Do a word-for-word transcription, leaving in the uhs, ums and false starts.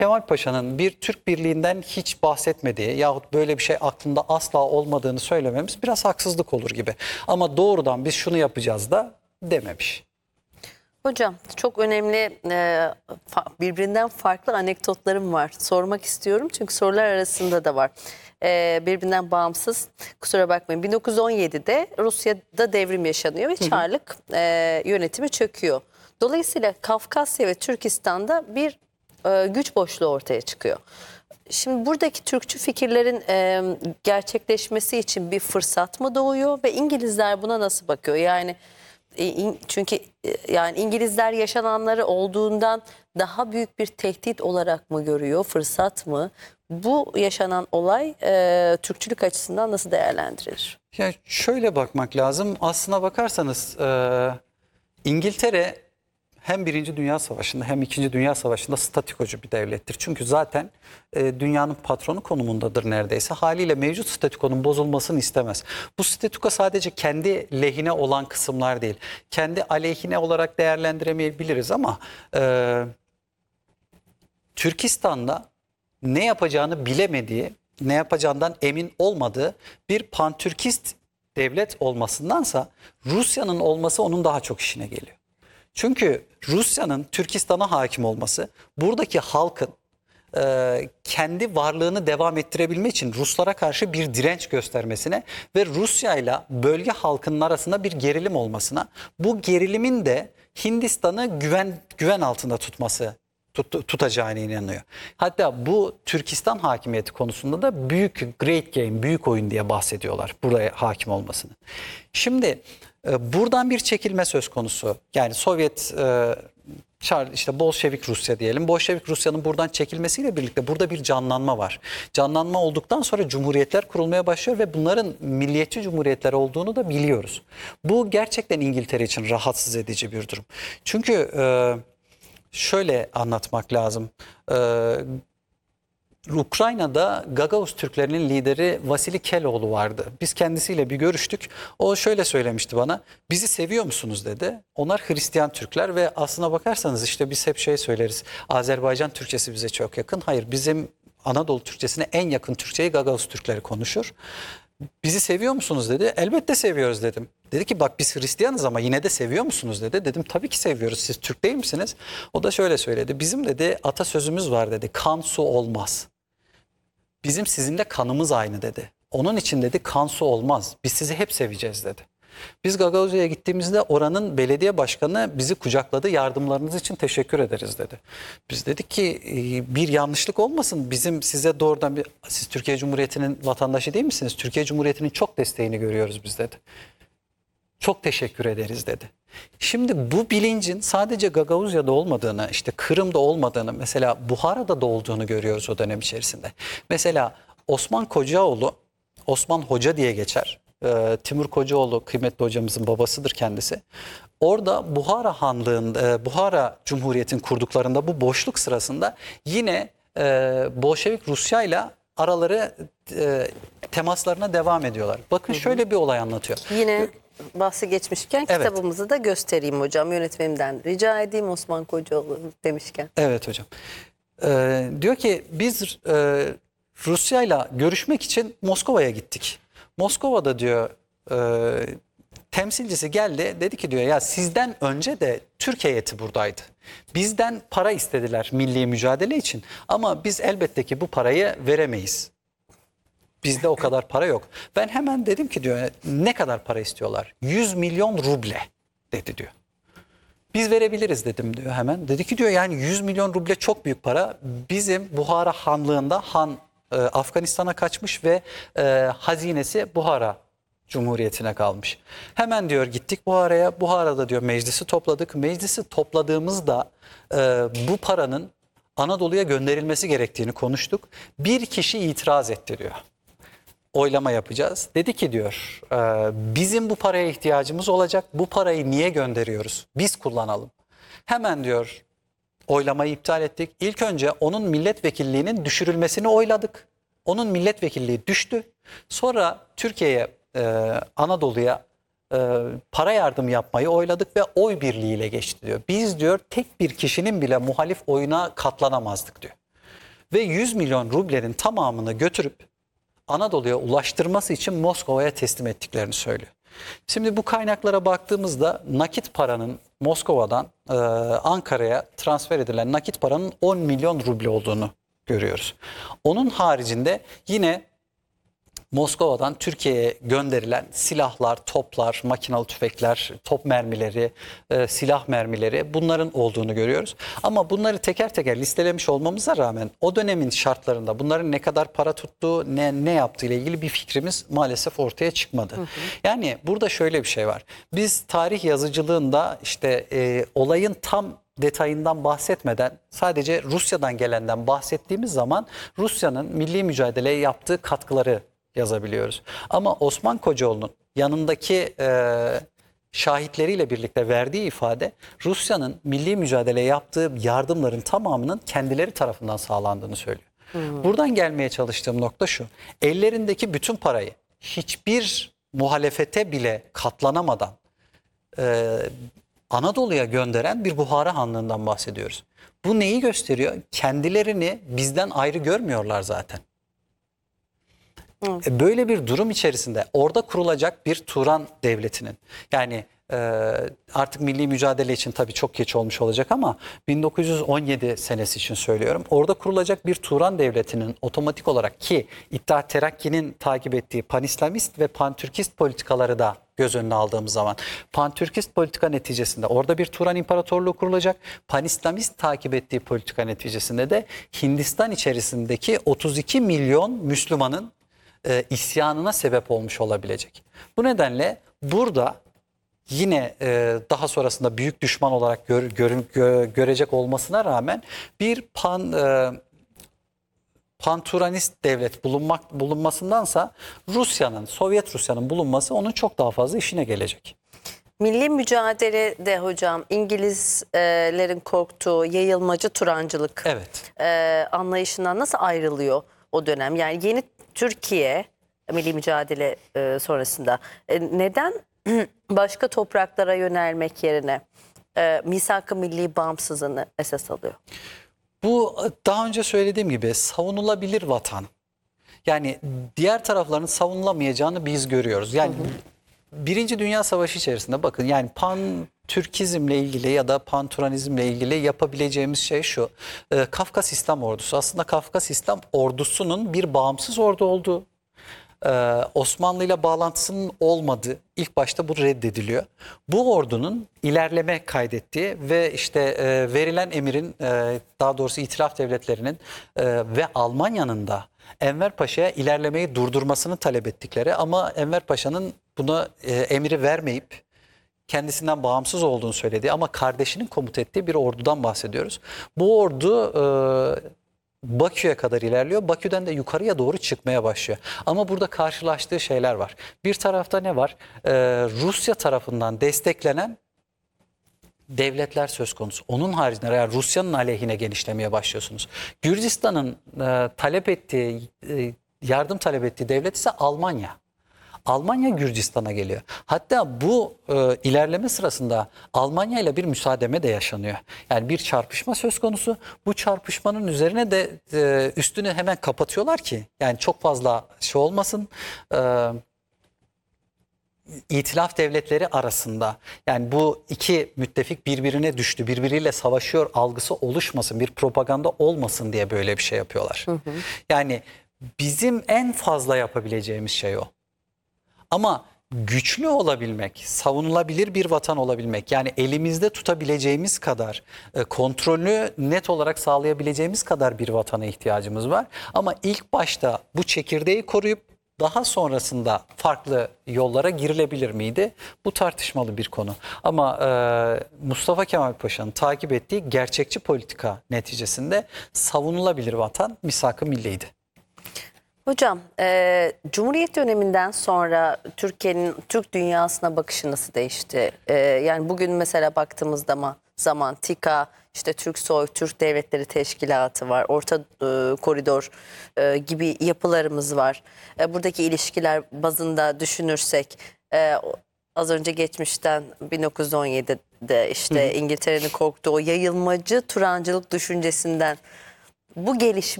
Kemal Paşa'nın bir Türk birliğinden hiç bahsetmediği yahut böyle bir şey aklında asla olmadığını söylememiz biraz haksızlık olur gibi. Ama doğrudan biz şunu yapacağız da dememiş. Hocam çok önemli e, birbirinden farklı anekdotlarım var. Sormak istiyorum çünkü sorular arasında da var. E, birbirinden bağımsız, kusura bakmayın. bin dokuz yüz on yedide Rusya'da devrim yaşanıyor ve Çarlık e, yönetimi çöküyor. Dolayısıyla Kafkasya ve Türkistan'da bir e, güç boşluğu ortaya çıkıyor. Şimdi buradaki Türkçü fikirlerin e, gerçekleşmesi için bir fırsat mı doğuyor ve İngilizler buna nasıl bakıyor? Yani çünkü yani İngilizler yaşananları olduğundan daha büyük bir tehdit olarak mı görüyor, fırsat mı? Bu yaşanan olay e, Türkçülük açısından nasıl değerlendirilir? Ya şöyle bakmak lazım. Aslına bakarsanız e, İngiltere hem Birinci Dünya Savaşı'nda hem İkinci Dünya Savaşı'nda statikocu bir devlettir. Çünkü zaten e, dünyanın patronu konumundadır neredeyse. Haliyle mevcut statikonun bozulmasını istemez. Bu statiko sadece kendi lehine olan kısımlar değil. Kendi aleyhine olarak değerlendiremeyebiliriz ama e, Türkistan'da ne yapacağını bilemediği, ne yapacağından emin olmadığı bir pantürkist devlet olmasındansa Rusya'nın olması onun daha çok işine geliyor. Çünkü Rusya'nın Türkistan'a hakim olması buradaki halkın e, kendi varlığını devam ettirebilmek için Ruslara karşı bir direnç göstermesine ve Rusya ile bölge halkının arasında bir gerilim olmasına, bu gerilimin de Hindistan'ı güven güven altında tutması tut, tutacağına inanıyor. Hatta bu Türkistan hakimiyeti konusunda da büyük great game, büyük oyun diye bahsediyorlar buraya hakim olmasını. Şimdi buradan bir çekilme söz konusu. Yani Sovyet e, işte Bolşevik Rusya diyelim. Bolşevik Rusya'nın buradan çekilmesiyle birlikte burada bir canlanma var. Canlanma olduktan sonra cumhuriyetler kurulmaya başlıyor ve bunların milliyetçi cumhuriyetler olduğunu da biliyoruz. Bu gerçekten İngiltere için rahatsız edici bir durum. Çünkü e, şöyle anlatmak lazım. E, Ukrayna'da Gagavuz Türklerinin lideri Vasili Keloğlu vardı. Biz kendisiyle bir görüştük. O şöyle söylemişti bana. Bizi seviyor musunuz dedi. Onlar Hristiyan Türkler ve aslına bakarsanız işte biz hep şey söyleriz. Azerbaycan Türkçesi bize çok yakın. Hayır, bizim Anadolu Türkçesine en yakın Türkçeyi Gagavuz Türkleri konuşur. Bizi seviyor musunuz dedi. Elbette seviyoruz dedim. Dedi ki bak biz Hristiyanız ama yine de seviyor musunuz dedi. Dedim tabii ki seviyoruz. Siz Türk değil misiniz? O da şöyle söyledi. Bizim dedi atasözümüz var dedi. Kan su olmaz. Bizim sizinle kanımız aynı dedi. Onun için dedi kan su olmaz. Biz sizi hep seveceğiz dedi. Biz Gagavuzya'ya gittiğimizde oranın belediye başkanı bizi kucakladı. Yardımlarınız için teşekkür ederiz dedi. Biz dedik ki bir yanlışlık olmasın. Bizim size doğrudan bir... Siz Türkiye Cumhuriyeti'nin vatandaşı değil misiniz? Türkiye Cumhuriyeti'nin çok desteğini görüyoruz biz dedi. Çok teşekkür ederiz dedi. Şimdi bu bilincin sadece Gagavuzya'da olmadığını, işte Kırım'da olmadığını, mesela Buhara'da da olduğunu görüyoruz o dönem içerisinde. Mesela Osman Kocaoğlu, Osman Hoca diye geçer. Ee, Timur Kocaoğlu kıymetli hocamızın babasıdır kendisi. Orada Buhara Hanlığı'nda, Buhara Cumhuriyeti'nin kurduklarında bu boşluk sırasında yine e, Bolşevik Rusya ile araları e, temaslarına devam ediyorlar. Bakın şöyle bir olay anlatıyor. Yine bahsi geçmişken Evet. kitabımızı da göstereyim hocam. Yönetmenimden rica edeyim Osman Kocaoğlu demişken. Evet hocam. Ee, diyor ki biz e, Rusya ile görüşmek için Moskova'ya gittik. Moskova'da diyor e, temsilcisi geldi, dedi ki diyor ya sizden önce de Türk heyeti buradaydı. Bizden para istediler milli mücadele için ama biz elbette ki bu parayı veremeyiz. Bizde o kadar para yok. Ben hemen dedim ki diyor ne kadar para istiyorlar? yüz milyon ruble dedi diyor. Biz verebiliriz dedim diyor hemen. Dedi ki diyor yani yüz milyon ruble çok büyük para. Bizim Buhara Hanlığı'nda Han e, Afganistan'a kaçmış ve e, hazinesi Buhara Cumhuriyeti'ne kalmış. Hemen diyor gittik Buhara'ya. Buhara'da diyor meclisi topladık. Meclisi topladığımızda e, bu paranın Anadolu'ya gönderilmesi gerektiğini konuştuk. Bir kişi itiraz etti diyor. Oylama yapacağız. Dedi ki diyor bizim bu paraya ihtiyacımız olacak. Bu parayı niye gönderiyoruz? Biz kullanalım. Hemen diyor oylamayı iptal ettik. İlk önce onun milletvekilliğinin düşürülmesini oyladık. Onun milletvekilliği düştü. Sonra Türkiye'ye, Anadolu'ya para yardım yapmayı oyladık ve oy birliğiyle geçti diyor. Biz diyor tek bir kişinin bile muhalif oyuna katlanamazdık diyor. ve yüz milyon rublenin tamamını götürüp Anadolu'ya ulaştırması için Moskova'ya teslim ettiklerini söylüyor. Şimdi bu kaynaklara baktığımızda nakit paranın Moskova'dan e, Ankara'ya transfer edilen nakit paranın on milyon ruble olduğunu görüyoruz. Onun haricinde yine Moskova'dan Türkiye'ye gönderilen silahlar, toplar, makinalı tüfekler, top mermileri, e, silah mermileri bunların olduğunu görüyoruz. Ama bunları teker teker listelemiş olmamıza rağmen o dönemin şartlarında bunların ne kadar para tuttuğu, ne, ne yaptığı ile ilgili bir fikrimiz maalesef ortaya çıkmadı. Hı hı. Yani burada şöyle bir şey var. Biz tarih yazıcılığında işte e, olayın tam detayından bahsetmeden sadece Rusya'dan gelenden bahsettiğimiz zaman Rusya'nın milli mücadeleye yaptığı katkıları yazabiliyoruz. Ama Osman Kocaoğlu'nun yanındaki e, şahitleriyle birlikte verdiği ifade Rusya'nın milli mücadeleye yaptığı yardımların tamamının kendileri tarafından sağlandığını söylüyor. Hmm. Buradan gelmeye çalıştığım nokta şu: ellerindeki bütün parayı hiçbir muhalefete bile katlanamadan e, Anadolu'ya gönderen bir Buhara Hanlığı'ndan bahsediyoruz. Bu neyi gösteriyor? Kendilerini bizden ayrı görmüyorlar zaten. Hı. Böyle bir durum içerisinde orada kurulacak bir Turan devletinin, yani e, artık milli mücadele için tabii çok geç olmuş olacak ama bin dokuz yüz on yedi senesi için söylüyorum. Orada kurulacak bir Turan devletinin otomatik olarak, ki İttihat Terakki'nin takip ettiği panislamist ve pantürkist politikaları da göz önüne aldığımız zaman pantürkist politika neticesinde orada bir Turan İmparatorluğu kurulacak. Panislamist takip ettiği politika neticesinde de Hindistan içerisindeki otuz iki milyon Müslümanın E, isyanına sebep olmuş olabilecek. Bu nedenle burada yine e, daha sonrasında büyük düşman olarak gör, gör, gö, görecek olmasına rağmen bir pan e, panturanist devlet bulunmak bulunmasındansa Rusya'nın, Sovyet Rusya'nın bulunması onun çok daha fazla işine gelecek. Milli mücadelede hocam İngilizlerin korktuğu yayılmacı Turancılık evet. e, anlayışından nasıl ayrılıyor o dönem? Yani yeni Türkiye milli mücadele e, sonrasında e, neden başka topraklara yönelmek yerine e, misak-ı milli bağımsızlığını esas alıyor? Bu daha önce söylediğim gibi savunulabilir vatan. Yani diğer tarafların savunulamayacağını biz görüyoruz. Yani hı hı. Birinci Dünya Savaşı içerisinde bakın, yani pan Türkizmle ilgili ya da Panturanizmle ilgili yapabileceğimiz şey şu: e, Kafkas İslam Ordusu. Aslında Kafkas İslam Ordusu'nun bir bağımsız ordu olduğu, e, Osmanlı ile bağlantısının olmadığı ilk başta bu reddediliyor. Bu ordunun ilerleme kaydettiği ve işte e, verilen emirin, e, daha doğrusu İtilaf devletlerinin e, ve Almanya'nın da Enver Paşa'ya ilerlemeyi durdurmasını talep ettikleri, ama Enver Paşa'nın buna e, emri vermeyip kendisinden bağımsız olduğunu söylediği ama kardeşinin komuta ettiği bir ordudan bahsediyoruz. Bu ordu e, Bakü'ye kadar ilerliyor. Bakü'den de yukarıya doğru çıkmaya başlıyor. Ama burada karşılaştığı şeyler var. Bir tarafta ne var? E, Rusya tarafından desteklenen devletler söz konusu. Onun haricinde yani Rusya'nın aleyhine genişlemeye başlıyorsunuz. Gürcistan'ın e, talep ettiği, e, yardım talep ettiği devlet ise Almanya. Almanya Gürcistan'a geliyor. Hatta bu e, ilerleme sırasında Almanya ile bir müsaademe de yaşanıyor. Yani bir çarpışma söz konusu. Bu çarpışmanın üzerine de e, üstünü hemen kapatıyorlar ki yani çok fazla şey olmasın. E, İtilaf devletleri arasında, yani bu iki müttefik birbirine düştü, birbiriyle savaşıyor algısı oluşmasın, bir propaganda olmasın diye böyle bir şey yapıyorlar. Hı hı. Yani bizim en fazla yapabileceğimiz şey o. Ama güçlü olabilmek, savunulabilir bir vatan olabilmek, yani elimizde tutabileceğimiz kadar, kontrolünü net olarak sağlayabileceğimiz kadar bir vatana ihtiyacımız var. Ama ilk başta bu çekirdeği koruyup daha sonrasında farklı yollara girilebilir miydi? Bu tartışmalı bir konu. Ama e, Mustafa Kemal Paşa'nın takip ettiği gerçekçi politika neticesinde savunulabilir vatan misak-ı milliydi. Hocam, e, Cumhuriyet döneminden sonra Türkiye'nin Türk dünyasına bakışı nasıl değişti? E, yani bugün mesela baktığımızda ama zaman TİKA, işte Türksoy, Türk Devletleri Teşkilatı var, Orta e, Koridor e, gibi yapılarımız var. E, buradaki ilişkiler bazında düşünürsek, e, az önce geçmişten bin dokuz yüz on yedide işte İngiltere'nin korktuğu o yayılmacı Turancılık düşüncesinden bu gelişme